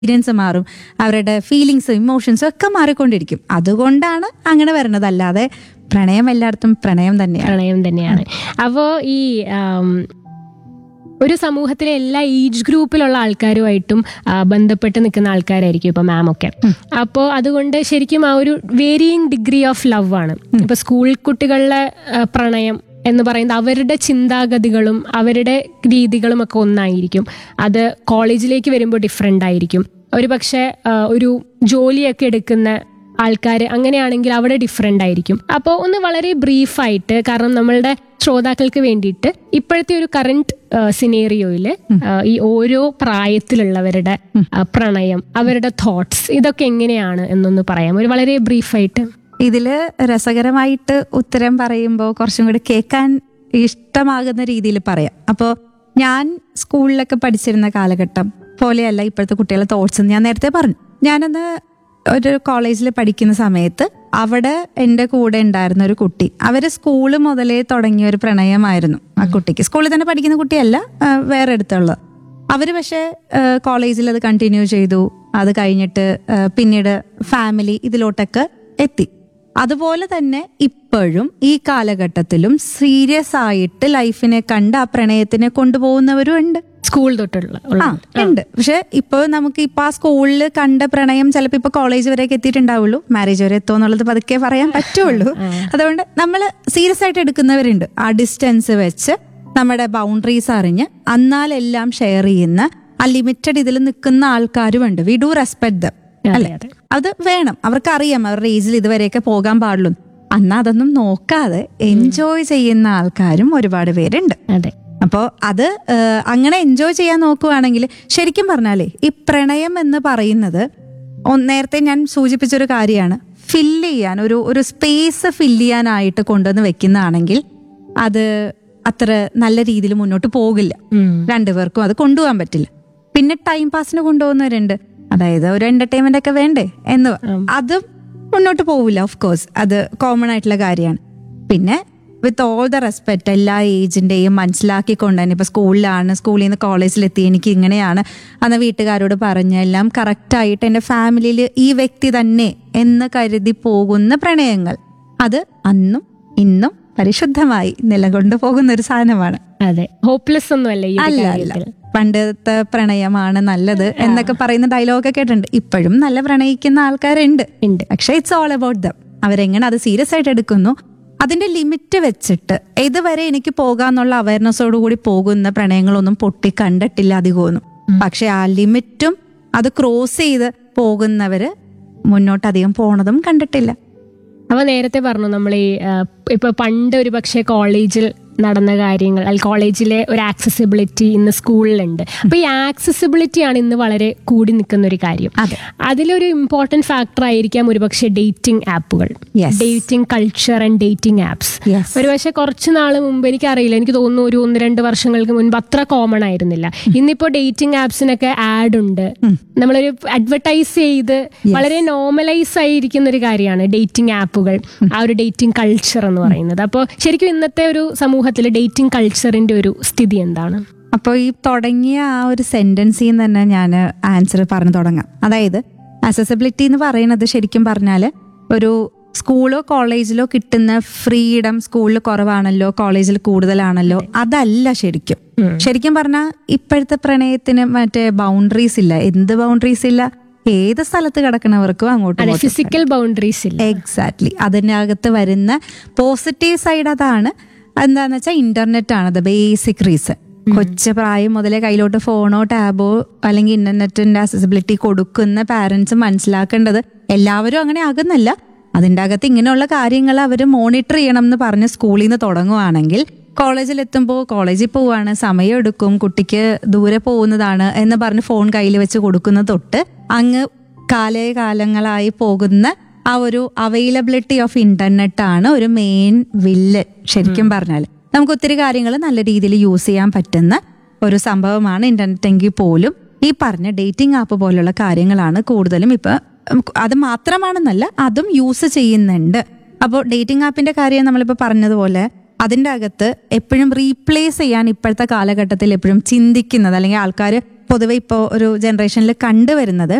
Experience മാറും, അവരുടെ ഫീലിങ്സും ഇമോഷൻസും ഒക്കെ മാറിക്കൊണ്ടിരിക്കും. അതുകൊണ്ടാണ് അങ്ങനെ വരുന്നത്. അല്ലാതെ പ്രണയം എല്ലായിടത്തും പ്രണയം തന്നെയാണ്. അപ്പോൾ ഈ ഒരു സമൂഹത്തിലെ എല്ലാ ഏജ് ഗ്രൂപ്പിലുള്ള ആൾക്കാരുമായിട്ടും ബന്ധപ്പെട്ട് നിൽക്കുന്ന ആൾക്കാരായിരിക്കും ഇപ്പൊ മാം ഒക്കെ. അപ്പോൾ അതുകൊണ്ട് ശരിക്കും ആ ഒരു വേരിയിങ് ഡിഗ്രി ഓഫ് ലവ് ആണ്. ഇപ്പൊ സ്കൂൾ കുട്ടികളിലെ പ്രണയം എന്ന് പറയുന്നത് അവരുടെ ചിന്താഗതികളും അവരുടെ രീതികളും ഒക്കെ ഒന്നായിരിക്കും. അത് കോളേജിലേക്ക് വരുമ്പോൾ ഡിഫറെൻ്റ് ആയിരിക്കും. ഒരു പക്ഷേ ഒരു ജോലിയൊക്കെ എടുക്കുന്ന ആൾക്കാർ അങ്ങനെയാണെങ്കിൽ അവിടെ ഡിഫറെൻ്റ് ആയിരിക്കും. അപ്പോൾ ഒന്ന് വളരെ ബ്രീഫായിട്ട്, കാരണം നമ്മളുടെ ശ്രോതാക്കൾക്ക് വേണ്ടിയിട്ട് ഇപ്പോഴത്തെ ഒരു കറണ്ട് സിനേറിയോയിൽ ഈ ഓരോ പ്രായത്തിലുള്ളവരുടെ പ്രണയം, അവരുടെ തോട്ട്സ്, ഇതൊക്കെ എങ്ങനെയാണ് എന്നൊന്ന് പറയാം, ഒരു വളരെ ബ്രീഫായിട്ട്. ഇതില് രസകരമായിട്ട് ഉത്തരം പറയുമ്പോൾ കുറച്ചും കൂടി കേൾക്കാൻ ഇഷ്ടമാകുന്ന രീതിയിൽ പറയാം. അപ്പോൾ ഞാൻ സ്കൂളിലൊക്കെ പഠിച്ചിരുന്ന കാലഘട്ടം പോലെയല്ല ഇപ്പോഴത്തെ കുട്ടികളെ തോട്ട്സ്. ഞാൻ നേരത്തെ പറഞ്ഞു, ഞാനന്ന് ഒരു കോളേജിൽ പഠിക്കുന്ന സമയത്ത് അവിടെ എൻ്റെ കൂടെ ഉണ്ടായിരുന്ന ഒരു കുട്ടി, അവര് സ്കൂള് മുതലേ തുടങ്ങിയ ഒരു പ്രണയമായിരുന്നു ആ കുട്ടിക്ക്. സ്കൂളിൽ തന്നെ പഠിക്കുന്ന കുട്ടിയല്ല, വേറെ അടുത്തുള്ളത്. അവര് പക്ഷെ കോളേജിൽ അത് കണ്ടിന്യൂ ചെയ്തു. അത് കഴിഞ്ഞിട്ട് പിന്നീട് ഫാമിലി ഇതിലോട്ടൊക്കെ എത്തി. അതുപോലെ തന്നെ ഇപ്പോഴും ഈ കാലഘട്ടത്തിലും സീരിയസ് ആയിട്ട് ലൈഫിനെ കണ്ട് ആ പ്രണയത്തിനെ കൊണ്ടുപോകുന്നവരും ഉണ്ട്, സ്കൂൾ തൊട്ടുള്ള ഉണ്ട്. പക്ഷെ ഇപ്പൊ നമുക്ക് ഇപ്പൊ ആ സ്കൂളിൽ കണ്ട പ്രണയം ചിലപ്പോ ഇപ്പൊ കോളേജ് വരെയൊക്കെ എത്തിയിട്ടുണ്ടാവുള്ളൂ, മാരേജ് വരെ എത്തുമെന്നുള്ളത് പതുക്കെ പറയാൻ പറ്റുള്ളൂ. അതുകൊണ്ട് നമ്മൾ സീരിയസ് ആയിട്ട് എടുക്കുന്നവരുണ്ട്. ആ ഡിസ്റ്റൻസ് വെച്ച് നമ്മുടെ ബൗണ്ടറീസ് അറിഞ്ഞ് അന്നാലെല്ലാം ഷെയർ ചെയ്യുന്ന ആ ലിമിറ്റഡ് ഇതിൽ നിൽക്കുന്ന ആൾക്കാരും ഉണ്ട്. വി ഡു റെസ്പെക്ട് ദം, അല്ലെ? അത് വേണം. അവർക്കറിയാം അവരുടെ ഏജിൽ ഇതുവരെയൊക്കെ പോകാൻ പാടുള്ളൂ. അന്നാ അതൊന്നും നോക്കാതെ എൻജോയ് ചെയ്യുന്ന ആൾക്കാരും ഒരുപാട് പേരുണ്ട്. അതെ. അപ്പോൾ അത് അങ്ങനെ എൻജോയ് ചെയ്യാൻ നോക്കുവാണെങ്കിൽ ശരിക്കും പറഞ്ഞാലേ ഈ പ്രണയം എന്ന് പറയുന്നത് നേരത്തെ ഞാൻ സൂചിപ്പിച്ചൊരു കാര്യമാണ്. ഫില്ല് ചെയ്യാൻ ഒരു സ്പേസ് ഫില്ല് ചെയ്യാനായിട്ട് കൊണ്ടുവന്ന് വെക്കുന്നതാണെങ്കിൽ അത് അത്ര നല്ല രീതിയിൽ മുന്നോട്ട് പോകില്ല. രണ്ടുപേർക്കും അത് കൊണ്ടുപോകാൻ പറ്റില്ല. പിന്നെ ടൈം പാസിന് കൊണ്ടുപോകുന്നവരുണ്ട്, അതായത് ഒരു എന്റർടൈൻമെന്റ് ഒക്കെ വേണ്ടേ എന്ന്, അതും മുന്നോട്ട് പോവില്ല. ഓഫ് കോഴ്സ് അത് കോമൺ ആയിട്ടുള്ള കാര്യമാണ്. പിന്നെ വിത്ത് ഓൾ ദ റെസ്പെക്ട് എല്ലാ ഏജിന്റെയും മനസ്സിലാക്കിക്കൊണ്ട് തന്നെ, ഇപ്പൊ സ്കൂളിലാണ്, സ്കൂളിൽ നിന്ന് കോളേജിലെത്തി, എനിക്ക് ഇങ്ങനെയാണ് അന്ന് വീട്ടുകാരോട് പറഞ്ഞ എല്ലാം കറക്റ്റായിട്ട് എൻ്റെ ഫാമിലിയിൽ ഈ വ്യക്തി തന്നെ എന്ന് കരുതി പോകുന്ന പ്രണയങ്ങൾ, അത് അന്നും ഇന്നും പരിശുദ്ധമായി നിലകൊണ്ടു പോകുന്ന ഒരു സാധനമാണ്. അതെ, ഹോപ്പ്ലെസ് ഒന്നും അല്ല. പണ്ടത്തെ പ്രണയമാണ് നല്ലത് എന്നൊക്കെ പറയുന്ന ഡയലോഗൊക്കെ കേട്ടിട്ടുണ്ട്. ഇപ്പോഴും നല്ല പ്രണയിക്കുന്ന ആൾക്കാരുണ്ട്. പക്ഷെ ഇറ്റ്സ് ഓൾ അബൌട്ട് ദം. അവരെങ്ങനെ അത് സീരിയസ് ആയിട്ട് എടുക്കുന്നു, അതിന്റെ ലിമിറ്റ് വെച്ചിട്ട് ഇതുവരെ എനിക്ക് പോകാന്നുള്ള അവയർനെസ്സോടു കൂടി പോകുന്ന പ്രണയങ്ങളൊന്നും പൊട്ടി കണ്ടിട്ടില്ല അധികമൊന്നും. പക്ഷെ ആ ലിമിറ്റും അത് ക്രോസ് ചെയ്ത് പോകുന്നവര് മുന്നോട്ട് അധികം പോണതും കണ്ടിട്ടില്ല. അപ്പൊ നേരത്തെ പറഞ്ഞു നമ്മൾ ഈ ഇപ്പൊ പണ്ട് ഒരു പക്ഷേ കോളേജിൽ നടന്ന കാര്യങ്ങൾ, അല്ലെങ്കിൽ കോളേജിലെ ഒരു ആക്സസിബിലിറ്റി ഇന്ന് സ്കൂളിലുണ്ട്. അപ്പൊ ഈ ആക്സസിബിലിറ്റി ആണ് ഇന്ന് വളരെ കൂടി നിൽക്കുന്ന ഒരു കാര്യം. അതിലൊരു ഇമ്പോർട്ടന്റ് ഫാക്ടർ ആയിരിക്കാം ഒരുപക്ഷെ ഡേറ്റിംഗ് ആപ്പുകൾ, dating culture and dating apps. ഒരുപക്ഷെ കുറച്ച് നാൾ മുമ്പ്, എനിക്കറിയില്ല, എനിക്ക് തോന്നുന്നു ഒരു 1-2 വർഷങ്ങൾക്ക് മുൻപ് അത്ര കോമൺ ആയിരുന്നില്ല. ഇന്നിപ്പോ ഡേറ്റിംഗ് ആപ്സിനൊക്കെ ആഡ് ഉണ്ട്. നമ്മളൊരു അഡ്വർടൈസ് ചെയ്ത് വളരെ നോർമലൈസ് ആയിരിക്കുന്ന ഒരു കാര്യമാണ് ഡേറ്റിംഗ് ആപ്പുകൾ, ആ ഒരു ഡേറ്റിംഗ് കൾച്ചർ എന്ന് പറയുന്നത്. അപ്പോൾ ശരിക്കും ഇന്നത്തെ ഒരു സമൂഹത്തിൽ ഡേറ്റിംഗ് കൾച്ചറിന്റെ ഒരു സ്ഥിതി എന്താണ്? അപ്പോൾ ഈ തുടങ്ങിയ ആ ഒരു സെന്റൻസിൽ നിന്ന് തന്നെ ഞാൻ ആൻസർ പറഞ്ഞു തുടങ്ങാം. അതായത് അക്സസിബിലിറ്റി എന്ന് പറയുന്നത് ശരിക്കും പറഞ്ഞാൽ ഒരു സ്കൂളോ കോളേജിലോ കിട്ടുന്ന ഫ്രീഡം സ്കൂളിൽ കുറവാണല്ലോ, കോളേജിൽ കൂടുതലാണല്ലോ, അതല്ല ശരിക്കും. ശരിക്കും പറഞ്ഞാൽ ഇപ്പോഴത്തെ പ്രണയത്തിന് മറ്റേ ബൗണ്ടറീസ് ഇല്ല. എന്ത് ബൗണ്ടറീസ് ഇല്ല? ഏത് സ്ഥലത്ത് കിടക്കുന്നവർക്കും അങ്ങോട്ട് ഫിസിക്കൽ ബൗണ്ടറീസ് ഇല്ല. എക്സാക്ട്ലി. അതിനകത്ത് വരുന്ന പോസിറ്റീവ് സൈഡ് അതാണ്. എന്താന്ന് വെച്ചാൽ ഇന്റർനെറ്റ് ആണ് ദ ബേസിക് റീസൺ. കൊച്ചു പ്രായം മുതലേ കയ്യിലോട്ട് ഫോണോ ടാബോ അല്ലെങ്കിൽ ഇന്റർനെറ്റിന്റെ അക്സസിബിലിറ്റി കൊടുക്കുന്ന പാരന്റ്സ് മനസ്സിലാക്കേണ്ടത് എല്ലാവരും അങ്ങനെ ആകുന്നില്ല. അതിൻ്റെ അകത്ത് ഇങ്ങനെയുള്ള കാര്യങ്ങൾ അവർ മോണിറ്റർ ചെയ്യണം എന്ന് പറഞ്ഞ് സ്കൂളിൽ നിന്ന് തുടങ്ങുവാണെങ്കിൽ കോളേജിലെത്തുമ്പോൾ കോളേജിൽ പോവാണ്, സമയം എടുക്കും, കുട്ടിക്ക് ദൂരെ പോകുന്നതാണ് എന്ന് പറഞ്ഞ് ഫോൺ കയ്യിൽ വെച്ച് കൊടുക്കുന്ന തൊട്ട് അങ്ങ് കാലങ്ങളായി പോകുന്ന ആ ഒരു അവൈലബിലിറ്റി ഓഫ് ഇന്റർനെറ്റ് ആണ് ഒരു മെയിൻ വില്ലൻ. ശരിക്കും പറഞ്ഞാൽ നമുക്ക് ഒത്തിരി കാര്യങ്ങൾ നല്ല രീതിയിൽ യൂസ് ചെയ്യാൻ പറ്റുന്ന ഒരു സംഭവമാണ് ഇന്റർനെറ്റ് എങ്കിൽ പോലും ഈ പറഞ്ഞ ഡേറ്റിംഗ് ആപ്പ് പോലുള്ള കാര്യങ്ങളാണ് കൂടുതലും. ഇപ്പൊ അത് മാത്രമാണെന്നല്ല, അതും യൂസ് ചെയ്യുന്നുണ്ട്. അപ്പോൾ ഡേറ്റിംഗ് ആപ്പിന്റെ കാര്യം നമ്മളിപ്പോൾ പറഞ്ഞതുപോലെ അതിൻ്റെ അകത്ത് എപ്പോഴും റീപ്ലേസ് ചെയ്യാൻ ഇപ്പോഴത്തെ കാലഘട്ടത്തിൽ എപ്പോഴും ചിന്തിക്കുന്നത്, അല്ലെങ്കിൽ ആൾക്കാർ പൊതുവെ ഇപ്പോൾ ഒരു ജനറേഷനിൽ കണ്ടുവരുന്നത്